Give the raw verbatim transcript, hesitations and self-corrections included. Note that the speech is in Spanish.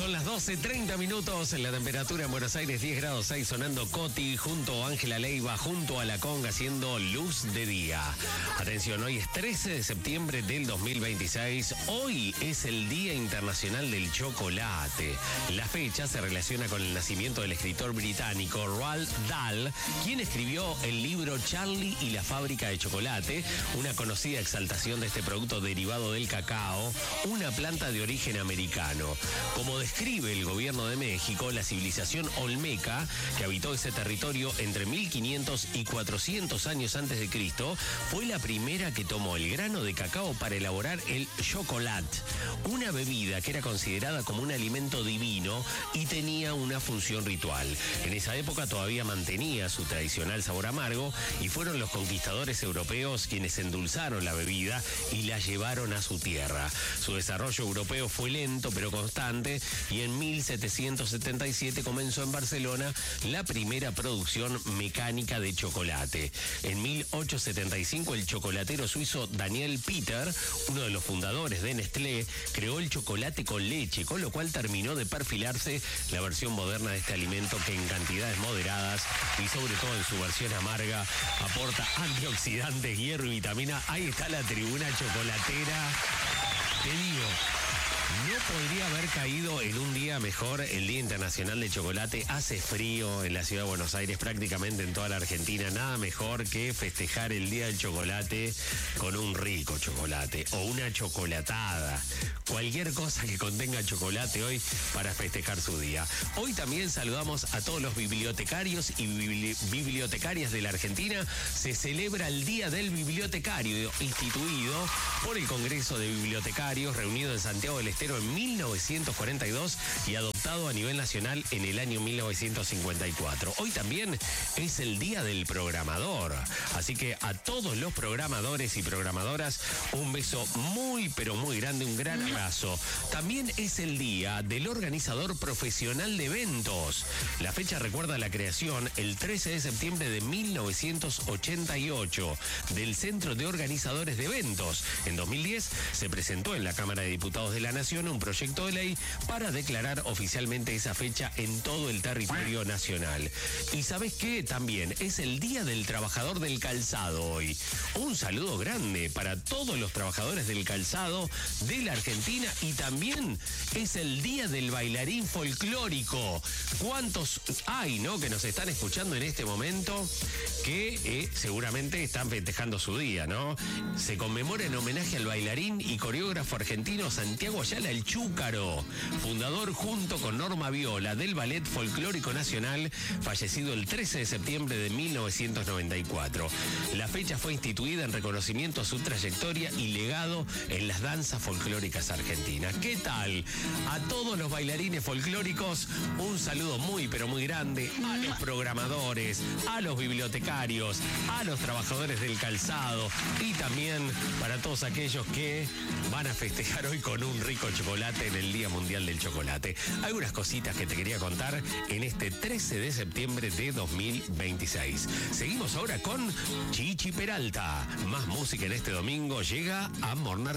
Son las doce treinta minutos, en la temperatura en Buenos Aires diez grados seis, sonando Coti junto a Ángela Leiva, junto a La Conga, haciendo luz de día. Atención, hoy es trece de septiembre del dos mil veintiséis. Hoy es el Día Internacional del Chocolate. La fecha se relaciona con el nacimiento del escritor británico Roald Dahl, quien escribió el libro Charlie y la fábrica de chocolate, una conocida exaltación de este producto derivado del cacao, una planta de origen americano. Como describe el gobierno de México, la civilización olmeca, que habitó ese territorio entre mil quinientos y cuatrocientos años antes de Cristo, fue la primera que tomó el grano de cacao para elaborar el chocolate, una bebida que era considerada como un alimento divino y tenía una función ritual. En esa época todavía mantenía su tradicional sabor amargo y fueron los conquistadores europeos quienes endulzaron la bebida y la llevaron a su tierra. Su desarrollo europeo fue lento pero constante y en mil setecientos setenta y siete comenzó en Barcelona la primera producción mecánica de chocolate. En mil ochocientos setenta y cinco el chocolatero suizo Daniel Peter, uno de los fundadores de Nestlé, creó el chocolate con leche, con lo cual terminó de perfilarse la versión moderna de este alimento que en cantidades moderadas y sobre todo en su versión amarga aporta antioxidantes, hierro y vitamina. Ahí está la tribuna chocolatera. Te digo, no podría haber caído en un día mejor el Día Internacional del Chocolate. Hace frío en la ciudad de Buenos Aires, prácticamente en toda la Argentina. Nada mejor que festejar el Día del Chocolate con un rico chocolate o una chocolatada. Cualquier cosa que contenga chocolate hoy para festejar su día. Hoy también saludamos a todos los bibliotecarios y bibli- bibliotecarias de la Argentina. Se celebra el Día del Bibliotecario, instituido por el Congreso de Bibliotecarios, reunido en Santiago del Estero en mil novecientos cuarenta y dos y adoptado a nivel nacional en el año mil novecientos cincuenta y cuatro. Hoy también es el Día del Programador, así que a todos los programadores y programadoras un beso muy pero muy grande, un gran abrazo. También es el Día del Organizador Profesional de Eventos. La fecha recuerda la creación el trece de septiembre de mil novecientos ochenta y ocho del Centro de Organizadores de Eventos. En dos mil diez se presentó en la Cámara de Diputados de la Nación un proyecto de ley para declarar oficialmente esa fecha en todo el territorio nacional. ¿Y sabes qué? También es el Día del Trabajador del Calzado hoy. Un saludo grande para todos los trabajadores del calzado de la Argentina y también es el Día del Bailarín Folclórico. ¿Cuántos hay, no, que nos están escuchando en este momento que eh, seguramente están festejando su día, ¿no? Se conmemora en homenaje al bailarín y coreógrafo argentino Santiago Ayala el Chúcaro, fundador junto con Norma Viola del Ballet Folclórico Nacional, fallecido el trece de septiembre de mil novecientos noventa y cuatro. La fecha fue instituida en reconocimiento a su trayectoria y legado en las danzas folclóricas argentinas. ¿Qué tal? A todos los bailarines folclóricos, un saludo muy pero muy grande, a los programadores, a los bibliotecarios, a los trabajadores del calzado y también para todos aquellos que van a festejar hoy con un rico chocolate en el Día Mundial del Chocolate. Algunas cositas que te quería contar en este trece de septiembre de dos mil veintiséis. Seguimos ahora con Chichi Peralta. Más música en este domingo. Llega a Mornar.